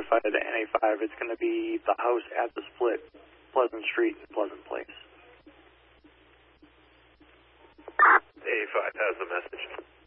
identified at NA5. It's going to be the house at the split, Pleasant Street and Pleasant Place. A5 has the message.